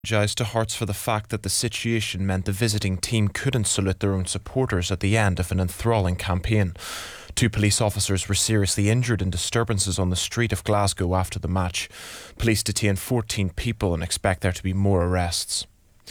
apologised to Hearts for the fact that the situation meant the visiting team couldn't salute their own supporters at the end of an enthralling campaign. 2 police officers were seriously injured in disturbances on the street of Glasgow after the match. Police detained 14 people and expect there to be more arrests.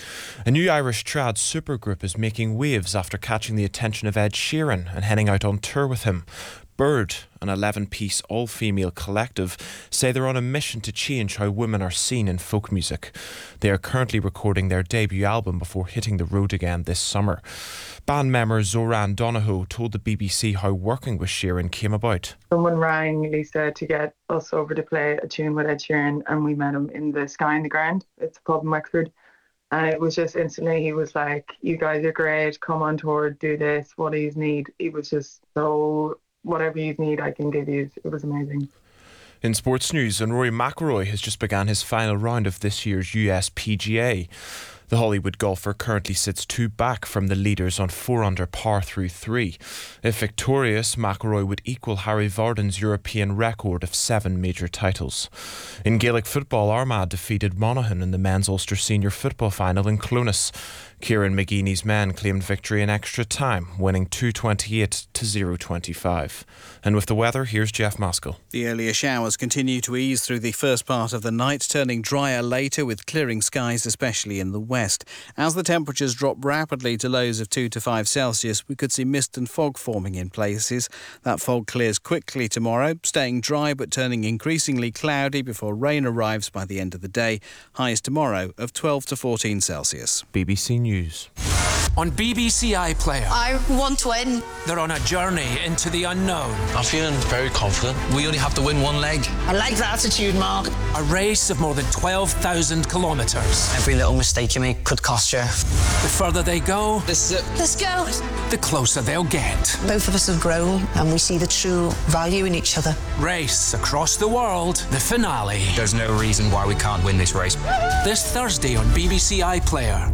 A new Irish trad supergroup is making waves after catching the attention of Ed Sheeran and heading out on tour with him. Bird, an 11-piece all-female collective, say they're on a mission to change how women are seen in folk music. They are currently recording their debut album before hitting the road again this summer. Band member Zoran Donohoe told the BBC how working with Sheeran came about. Someone rang Lisa to get us over to play a tune with Ed Sheeran, and we met him in the Sky in the Ground. It's a pub in Wexford. And it was just instantly, he was like, "You guys are great, come on tour, do this, what do you need?" He was just so, "Whatever you need, I can give you." It was amazing. In sports news, and Rory McIlroy has just begun his final round of this year's US PGA. The Hollywood golfer currently sits 2 back from the leaders on 4 under par through 3. If victorious, McIlroy would equal Harry Varden's European record of 7 major titles. In Gaelic football, Armagh defeated Monaghan in the men's Ulster Senior Football final in Clones. Kieran McGeeney's men claimed victory in extra time, winning 228 to 0-25. And with the weather, here's Jeff Maskell. The earlier showers continue to ease through the first part of the night, turning drier later with clearing skies, especially in the west. As the temperatures drop rapidly to lows of 2 to 5 Celsius, we could see mist and fog forming in places. That fog clears quickly tomorrow, staying dry but turning increasingly cloudy before rain arrives by the end of the day. Highs tomorrow of 12 to 14 Celsius. BBC News. On BBC iPlayer, I want to win. they're on a journey into the unknown. I'm feeling very confident. We only have to win one leg. I like the attitude, Mark. A race of more than 12,000 kilometres. Every little mistake you make could cost you. The further they go, This is it. Let's go. the closer they'll get. Both of us have grown and we see the true value in each other. Race across the world, the finale. There's no reason why we can't win this race. This Thursday on BBC iPlayer.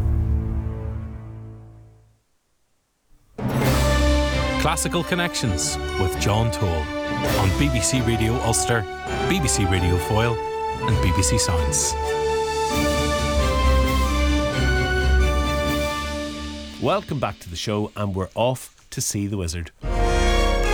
Classical Connections with John Toll on BBC Radio Ulster, BBC Radio Foyle and BBC Sounds. Welcome back to the show, and we're off to see the wizard.